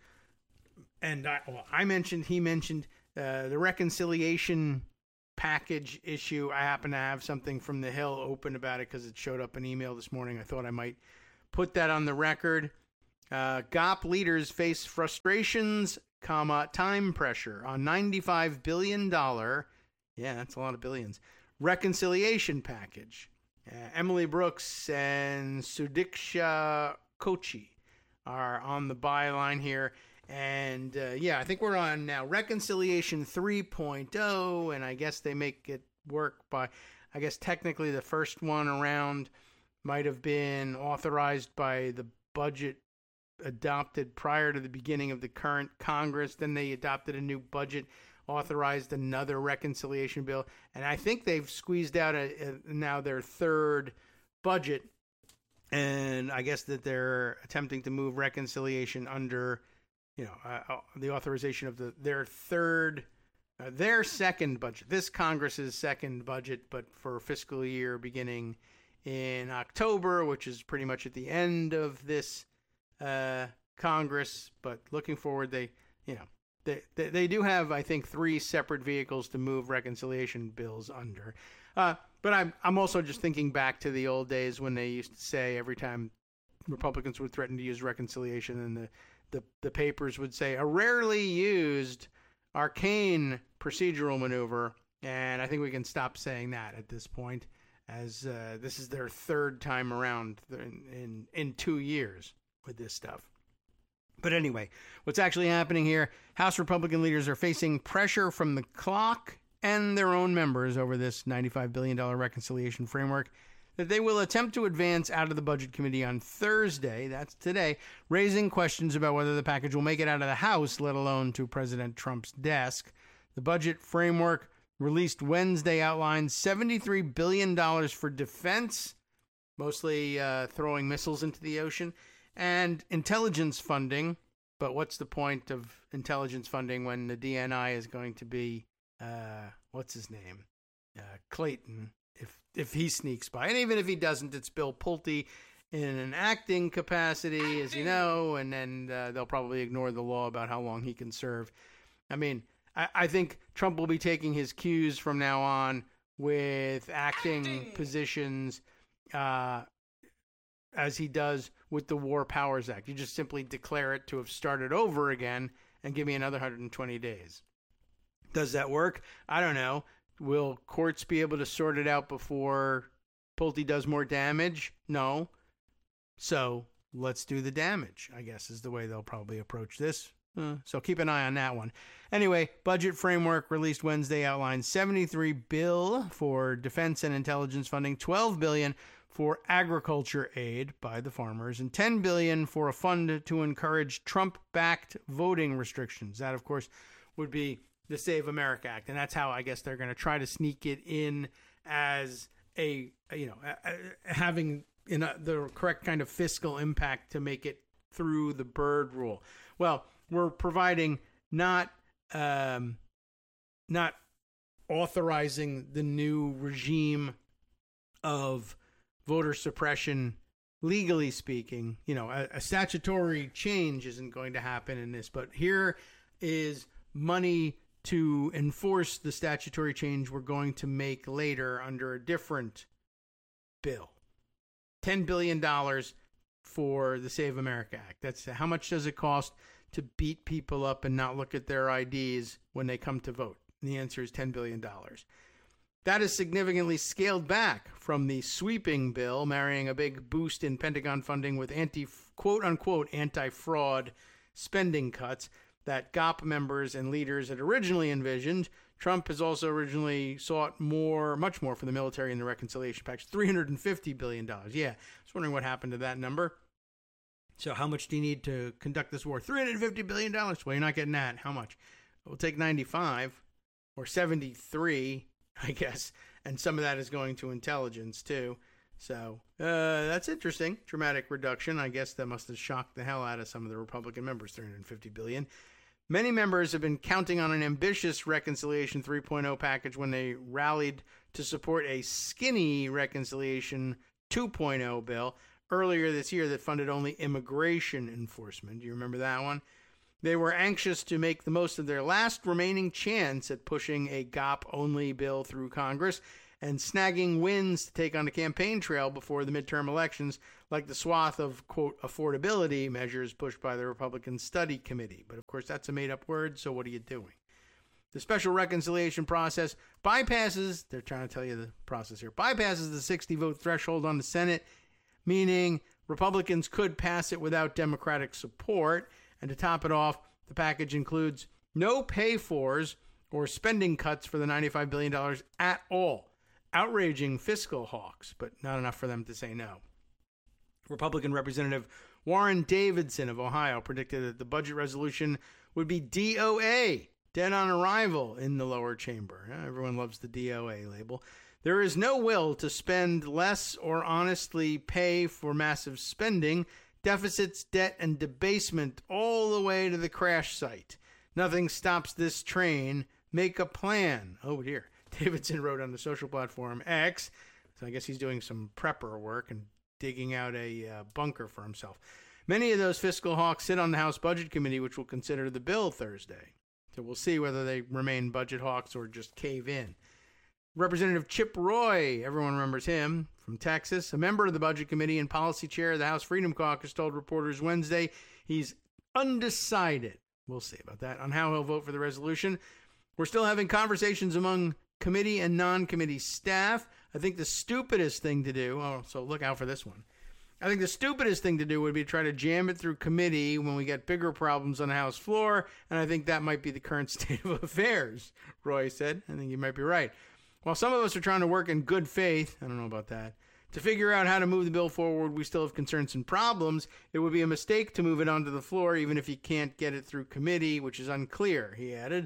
and I, well, I mentioned, he mentioned uh, the reconciliation package issue. I happen to have something from the Hill open about it because it showed up in email this morning. I thought I might put that on the record. Uh, G O P leaders face frustrations, comma, time pressure on ninety-five billion dollars, yeah, that's a lot of billions, reconciliation package. Uh, Emily Brooks and Sudiksha Kochi are on the byline here. And, uh, yeah, I think we're on now Reconciliation three point oh, and I guess they make it work by, I guess technically the first one around might have been authorized by the budget adopted prior to the beginning of the current Congress. Then they adopted a new budget, authorized another reconciliation bill, and I think they've squeezed out a, a, now their third budget, and I guess that they're attempting to move reconciliation under, you know, uh, the authorization of the their third, uh, their second budget, this Congress's second budget, but for fiscal year beginning in October, which is pretty much at the end of this uh, Congress. But looking forward, they, you know, They, they they do have, I think, three separate vehicles to move reconciliation bills under. Uh, but I'm I'm also just thinking back to the old days when they used to say every time Republicans would threaten to use reconciliation, and the, the, the papers would say a rarely used arcane procedural maneuver. And I think we can stop saying that at this point, as uh, this is their third time around in, in in two years with this stuff. But anyway, what's actually happening here, House Republican leaders are facing pressure from the clock and their own members over this ninety-five billion dollars reconciliation framework that they will attempt to advance out of the Budget Committee on Thursday, that's today, raising questions about whether the package will make it out of the House, let alone to President Trump's desk. The budget framework released Wednesday outlines seventy-three billion dollars for defense, mostly uh, throwing missiles into the ocean, and intelligence funding. But what's the point of intelligence funding when the D N I is going to be, uh, what's his name? Uh, Clayton, if if he sneaks by. And even if he doesn't, it's Bill Pulte in an acting capacity, as you know, and then uh, they'll probably ignore the law about how long he can serve. I mean, I, I think Trump will be taking his cues from now on with acting, acting. positions, uh, as he does with the War Powers Act. You just simply declare it to have started over again and give me another one hundred twenty days. Does that work? I don't know. Will courts be able to sort it out before Pulte does more damage? No. So let's do the damage, I guess, is the way they'll probably approach this. Uh, so keep an eye on that one. Anyway, budget framework released Wednesday outlines seventy-three billion dollars for defense and intelligence funding, twelve billion dollars for agriculture aid by the farmers, and ten billion dollars for a fund to encourage Trump-backed voting restrictions. That, of course, would be the Save America Act, and that's how I guess they're going to try to sneak it in as a, you know, a, a, having in a, the correct kind of fiscal impact to make it through the Byrd rule. Well, we're providing not um, not authorizing the new regime of voter suppression, legally speaking. You know, a, a statutory change isn't going to happen in this, but here is money to enforce the statutory change we're going to make later under a different bill. ten billion dollars for the Save America Act. That's how much does it cost to beat people up and not look at their I Ds when they come to vote? And the answer is ten billion dollars. That is significantly scaled back from the sweeping bill, marrying a big boost in Pentagon funding with anti, quote-unquote, anti-fraud spending cuts that G O P members and leaders had originally envisioned. Trump has also originally sought more, much more for the military in the reconciliation package, three hundred fifty billion dollars. Yeah, I was wondering what happened to that number. So how much do you need to conduct this war? three hundred fifty billion dollars. Well, you're not getting that. How much? We'll take ninety-five or seventy-three, I guess. And some of that is going to intelligence, too. So uh, that's interesting. Dramatic reduction. I guess that must have shocked the hell out of some of the Republican members, three hundred fifty billion dollars. Many members have been counting on an ambitious Reconciliation three point oh package when they rallied to support a skinny Reconciliation two point oh bill earlier this year that funded only immigration enforcement. Do you remember that one? They were anxious to make the most of their last remaining chance at pushing a G O P-only bill through Congress and snagging wins to take on the campaign trail before the midterm elections, like the swath of, quote, affordability measures pushed by the Republican Study Committee. But, of course, that's a made-up word, so what are you doing? The special reconciliation process bypasses, they're trying to tell you the process here, bypasses the sixty-vote threshold on the Senate, meaning Republicans could pass it without Democratic support. And to top it off, the package includes no pay-fors or spending cuts for the ninety-five billion dollars at all. Outraging fiscal hawks, but not enough for them to say no. Republican Representative Warren Davidson of Ohio predicted that the budget resolution would be D O A, dead on arrival in the lower chamber. Everyone loves the D O A label. There is no will to spend less or honestly pay for massive spending, deficits, debt, and debasement all the way to the crash site. Nothing stops this train. Make a plan. Oh, dear. Davidson wrote on the social platform X, so I guess he's doing some prepper work and digging out a uh, bunker for himself. Many of those fiscal hawks sit on the House Budget Committee, which will consider the bill Thursday. So we'll see whether they remain budget hawks or just cave in. Representative Chip Roy, everyone remembers him, from Texas, a member of the Budget Committee and policy chair of the House Freedom Caucus, told reporters Wednesday he's undecided, we'll see about that, on how he'll vote for the resolution. We're still having conversations among committee and non-committee staff. I think the stupidest thing to do, oh, so look out for this one. I think the stupidest thing to do would be to try to jam it through committee when we get bigger problems on the House floor, and I think that might be the current state of affairs, Roy said. I think you might be right. While some of us are trying to work in good faith, I don't know about that, to figure out how to move the bill forward, we still have concerns and problems. It would be a mistake to move it onto the floor, even if you can't get it through committee, which is unclear, he added.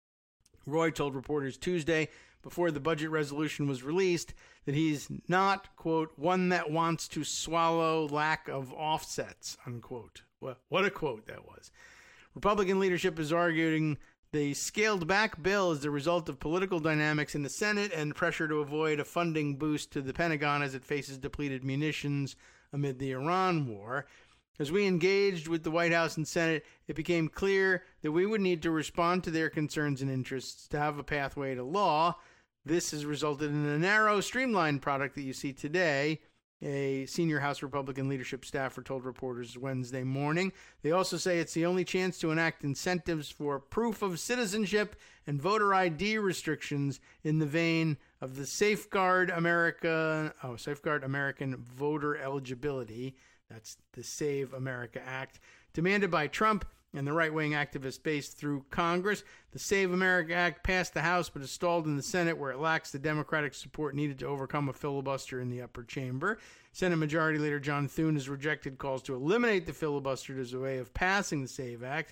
Roy told reporters Tuesday, before the budget resolution was released, that he's not, quote, one that wants to swallow lack of offsets, unquote. Well, what a quote that was. Republican leadership is arguing the scaled-back bill is the result of political dynamics in the Senate and pressure to avoid a funding boost to the Pentagon as it faces depleted munitions amid the Iran war. As we engaged with the White House and Senate, it became clear that we would need to respond to their concerns and interests to have a pathway to law. This has resulted in a narrow, streamlined product that you see today, a senior House Republican leadership staffer told reporters Wednesday morning. They also say it's the only chance to enact incentives for proof of citizenship and voter I D restrictions in the vein of the Safeguard America, oh, Safeguard American Voter Eligibility. That's the Save America Act, demanded by Trump and the right-wing activist base through Congress. The Save America Act passed the House but is stalled in the Senate, where it lacks the Democratic support needed to overcome a filibuster in the upper chamber. Senate Majority Leader John Thune has rejected calls to eliminate the filibuster as a way of passing the Save Act.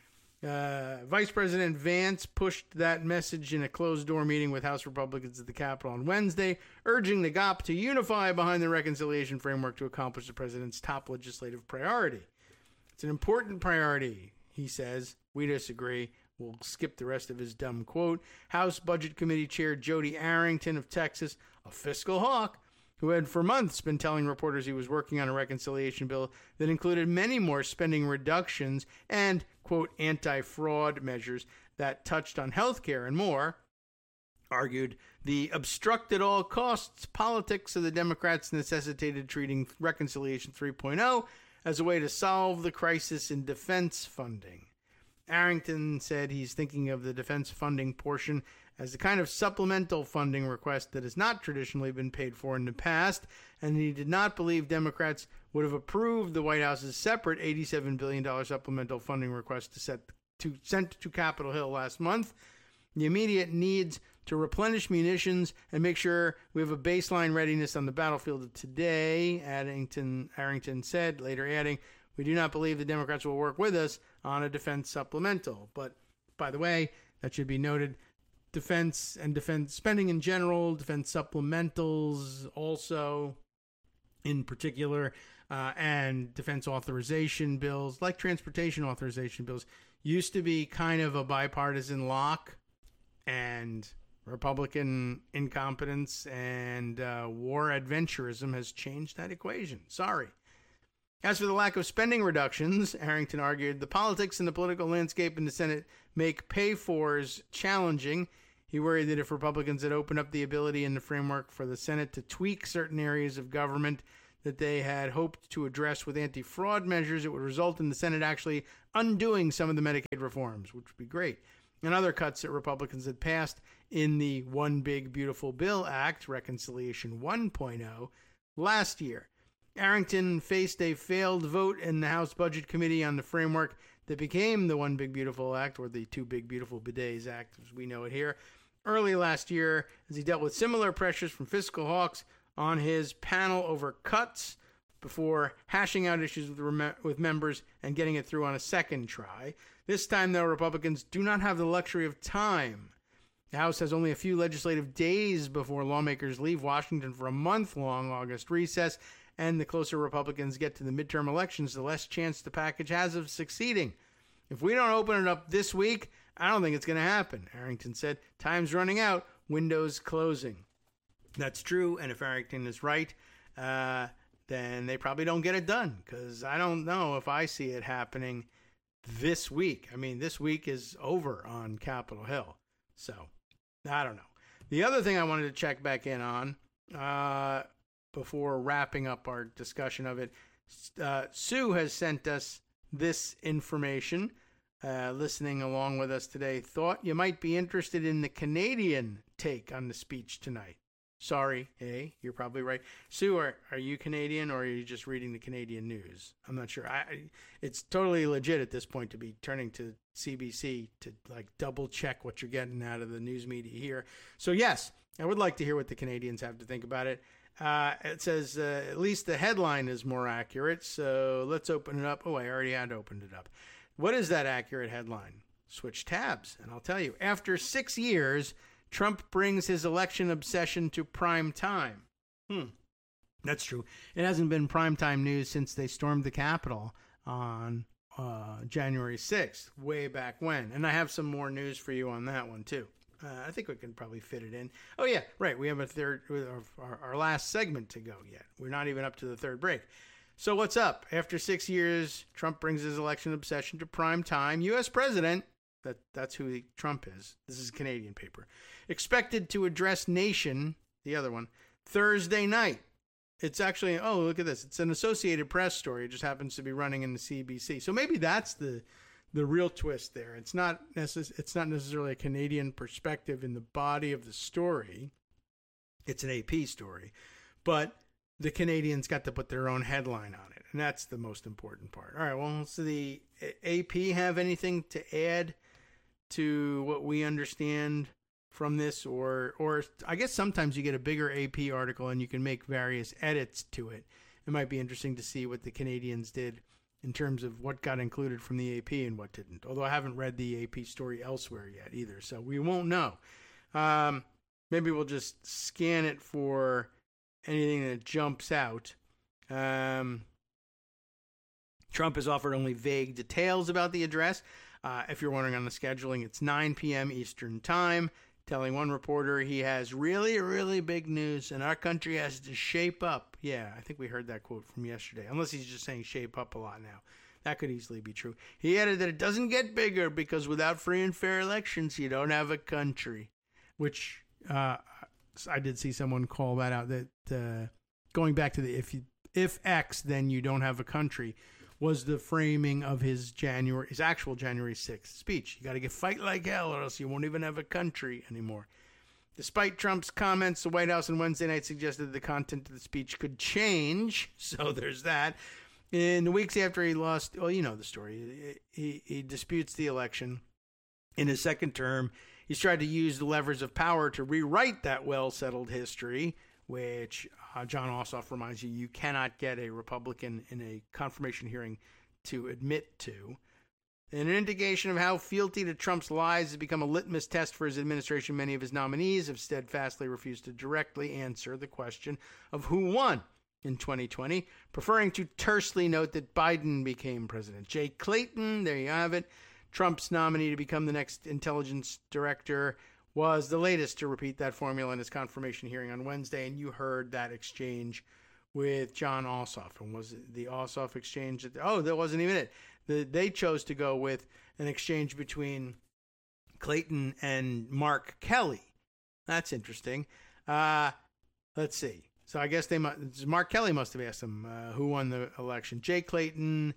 Uh, Vice President Vance pushed that message in a closed-door meeting with House Republicans at the Capitol on Wednesday, urging the G O P to unify behind the reconciliation framework to accomplish the president's top legislative priority. It's an important priority, he says. We disagree. We'll skip the rest of his dumb quote. House Budget Committee Chair Jody Arrington of Texas, a fiscal hawk, who had for months been telling reporters he was working on a reconciliation bill that included many more spending reductions and, quote, anti-fraud measures that touched on health care and more, argued the obstruct at all costs politics of the Democrats necessitated treating Reconciliation three point oh as a way to solve the crisis in defense funding. Arrington said he's thinking of the defense funding portion as the kind of supplemental funding request that has not traditionally been paid for in the past, and he did not believe Democrats would have approved the White House's separate eighty-seven billion dollars supplemental funding request to set to, sent to Capitol Hill last month. The immediate needs to replenish munitions and make sure we have a baseline readiness on the battlefield of today, Arrington, Arrington said, later adding, we do not believe the Democrats will work with us on a defense supplemental. But, by the way, that should be noted, defense and defense spending in general, defense supplementals also in particular, uh, and defense authorization bills, like transportation authorization bills, used to be kind of a bipartisan lock. And Republican incompetence and uh, war adventurism has changed that equation. Sorry. As for the lack of spending reductions, Arrington argued, the politics and the political landscape in the Senate make pay-fors challenging. He worried that if Republicans had opened up the ability in the framework for the Senate to tweak certain areas of government that they had hoped to address with anti-fraud measures, it would result in the Senate actually undoing some of the Medicaid reforms, which would be great, and other cuts that Republicans had passed in the One Big Beautiful Bill Act, Reconciliation one point oh, last year. Arrington faced a failed vote in the House Budget Committee on the framework that became the One Big Beautiful Act, or the Two Big Beautiful Bidets Act, as we know it here, early last year, as he dealt with similar pressures from fiscal hawks on his panel over cuts before hashing out issues with, rem- with members and getting it through on a second try. This time, though, Republicans do not have the luxury of time. The House has only a few legislative days before lawmakers leave Washington for a month-long August recess, and the closer Republicans get to the midterm elections, the less chance the package has of succeeding. If we don't open it up this week, I don't think it's going to happen, Arrington said. Time's running out, windows closing. That's true, and if Arrington is right, uh, then they probably don't get it done, because I don't know if I see it happening this week. I mean, this week is over on Capitol Hill, so I don't know. The other thing I wanted to check back in on, uh, before wrapping up our discussion of it, uh, Sue has sent us this information, uh, listening along with us today. Thought you might be interested in the Canadian take on the speech tonight. Sorry, eh? You're probably right. Sue, are, are you Canadian, or are you just reading the Canadian news? I'm not sure. I, it's totally legit at this point to be turning to C B C to like double check what you're getting out of the news media here. So yes, I would like to hear what the Canadians have to think about it. Uh, it says uh, at least the headline is more accurate, so let's open it up. Oh, I already had opened it up. What is that accurate headline? Switch tabs, and I'll tell you. After six years, Trump brings his election obsession to prime time. Hmm, that's true. It hasn't been primetime news since they stormed the Capitol on uh, January sixth, way back when. And I have some more news for you on that one, too. Uh, I think we can probably fit it in. Oh, yeah, right. We have a third, our, our last segment to go yet. We're not even up to the third break. So what's up? After six years, Trump brings his election obsession to prime time. U S president, that that's who he, Trump is. This is a Canadian paper. Expected to address nation, the other one, Thursday night. It's actually, oh, look at this. It's an Associated Press story. It just happens to be running in the C B C. So maybe that's the the real twist there. It's not necess- It's not necessarily a Canadian perspective in the body of the story. It's an A P story. But the Canadians got to put their own headline on it, and that's the most important part. All right, well, so the A P have anything to add to what we understand from this? Or, or I guess sometimes you get a bigger A P article and you can make various edits to it. It might be interesting to see what the Canadians did in terms of what got included from the A P and what didn't. Although I haven't read the A P story elsewhere yet either, so we won't know. Um, maybe we'll just scan it for anything that jumps out. Um, Trump has offered only vague details about the address. Uh, if you're wondering on the scheduling, it's nine p.m. Eastern Time, telling one reporter he has really, really big news and our country has to shape up. Yeah, I think we heard that quote from yesterday, unless he's just saying shape up a lot now. That could easily be true. He added that it doesn't get bigger because without free and fair elections, you don't have a country, which uh, I did see someone call that out, that uh, going back to the if you, if X, then you don't have a country, was the framing of his January, his actual January sixth speech. You got to get fight like hell or else you won't even have a country anymore. Despite Trump's comments, the White House on Wednesday night suggested the content of the speech could change. So there's that. In the weeks after he lost, well, you know the story. He, he disputes the election. In his second term, he's tried to use the levers of power to rewrite that well-settled history, which uh, John Ossoff reminds you, you cannot get a Republican in a confirmation hearing to admit to. And an indication of how fealty to Trump's lies has become a litmus test for his administration, many of his nominees have steadfastly refused to directly answer the question of who won in twenty twenty, preferring to tersely note that Biden became president. Jay Clayton, there you have it, Trump's nominee to become the next intelligence director, was the latest to repeat that formula in his confirmation hearing on Wednesday, and you heard that exchange with Jon Ossoff. And was it the Ossoff exchange? That, oh, that wasn't even it. The, they chose to go with an exchange between Clayton and Mark Kelly. That's interesting. Uh, let's see. So I guess they must, Mark Kelly must have asked him uh, who won the election. Jay Clayton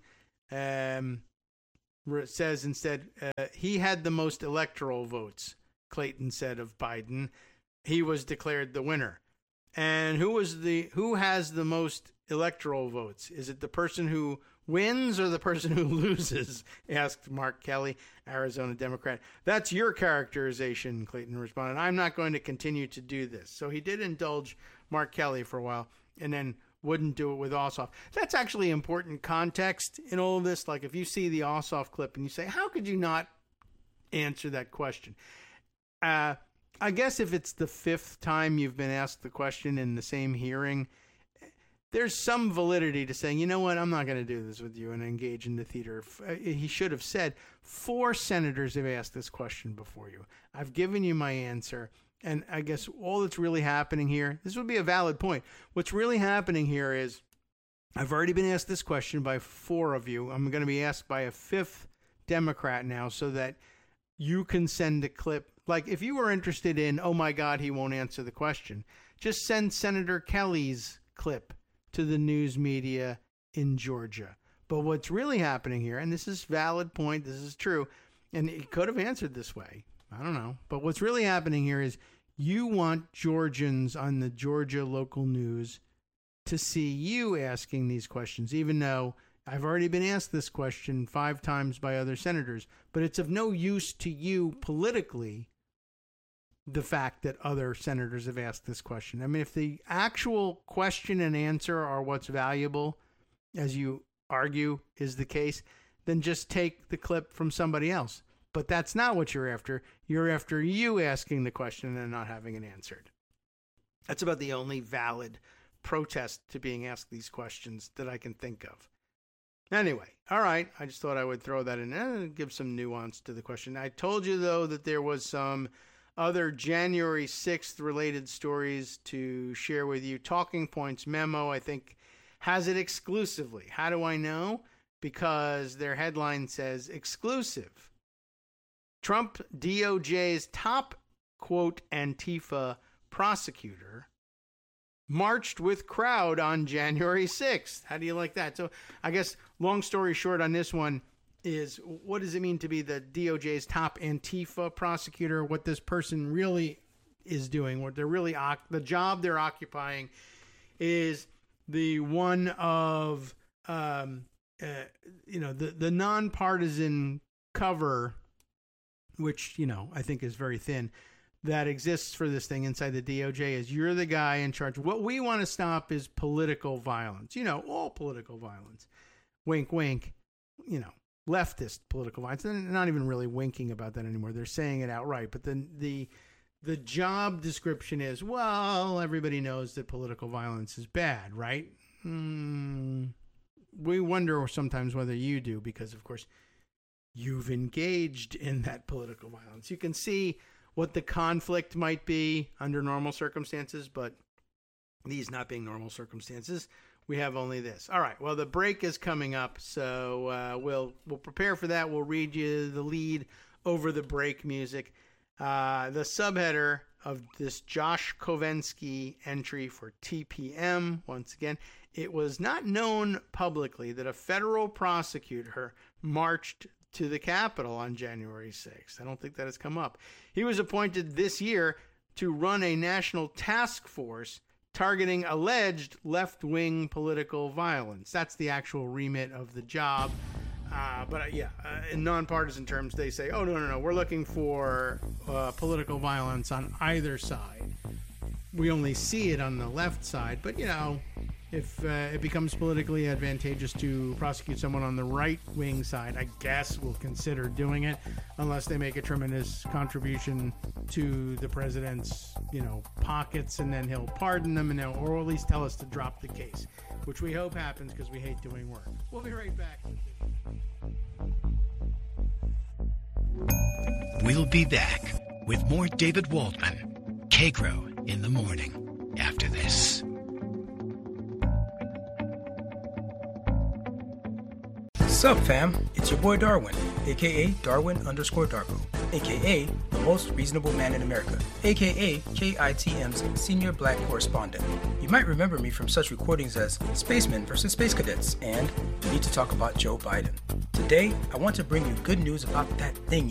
um, says instead uh, he had the most electoral votes. Clayton said of Biden, he was declared the winner. And who was the who has the most electoral votes? Is it the person who wins or the person who loses? Asked Mark Kelly, Arizona Democrat. That's your characterization, Clayton responded. I'm not going to continue to do this. So he did indulge Mark Kelly for a while and then wouldn't do it with Ossoff. That's actually important context in all of this. Like if you see the Ossoff clip and you say, how could you not answer that question? Uh, I guess if it's the fifth time you've been asked the question in the same hearing, there's some validity to saying, you know what, I'm not going to do this with you and engage in the theater. He should have said, four senators have asked this question before you. I've given you my answer. And I guess all that's really happening here, this would be a valid point. What's really happening here is I've already been asked this question by four of you. I'm going to be asked by a fifth Democrat now so that you can send a clip. Like if you were interested in, oh my God, he won't answer the question, just send Senator Kelly's clip to the news media in Georgia. But what's really happening here, and this is a valid point, this is true, and he could have answered this way. I don't know. But what's really happening here is you want Georgians on the Georgia local news to see you asking these questions, even though I've already been asked this question five times by other senators. But it's of no use to you politically, the fact that other senators have asked this question. I mean, if the actual question and answer are what's valuable, as you argue is the case, then just take the clip from somebody else. But that's not what you're after. You're after you asking the question and not having it answered. That's about the only valid protest to being asked these questions that I can think of. Anyway, all right. I just thought I would throw that in and give some nuance to the question. I told you, though, that there was some other January sixth related stories to share with you. Talking Points memo, I think, has it exclusively. How do I know? Because their headline says exclusive. Trump D O J's top, quote, Antifa prosecutor marched with crowd on January sixth. How do you like that? So I guess long story short on this one is, what does it mean to be the D O J's top Antifa prosecutor? What this person really is doing, what they're really, the job they're occupying is the one of, um, uh, you know, the, the nonpartisan cover, which, you know, I think is very thin, that exists for this thing inside the D O J is you're the guy in charge. What we want to stop is political violence. You know, all political violence. Wink, wink. You know, leftist political violence. They're not even really winking about that anymore. They're saying it outright. But then the the job description is, well, everybody knows that political violence is bad, right? Hmm. We wonder sometimes whether you do, because, of course, you've engaged in that political violence. You can see what the conflict might be under normal circumstances, but these not being normal circumstances, we have only this. All right, well, the break is coming up, so uh, we'll we'll prepare for that. We'll read you the lead over the break music. Uh, the subheader of this Josh Kovensky entry for T P M, once again, it was not known publicly that a federal prosecutor marched to the Capitol on January sixth. I don't think that has come up. He was appointed this year to run a national task force targeting alleged left-wing political violence. That's the actual remit of the job. Uh, but uh, yeah, uh, in nonpartisan terms, they say, oh, no, no, no, we're looking for uh, political violence on either side. We only see it on the left side, but, you know, if uh, it becomes politically advantageous to prosecute someone on the right-wing side, I guess we'll consider doing it, unless they make a tremendous contribution to the president's, you know, pockets, and then he'll pardon them, and they'll, or at least tell us to drop the case, which we hope happens because we hate doing work. We'll be right back. We'll be back with more David Waldman, K-Grow in the morning after this. Sup fam, it's your boy Darwin, aka Darwin underscore Darko, aka the most reasonable man in America, aka K I T M's senior black correspondent. You might remember me from such recordings as Spacemen versus Space Cadets and We Need to Talk About Joe Biden. Today, I want to bring you good news about that thing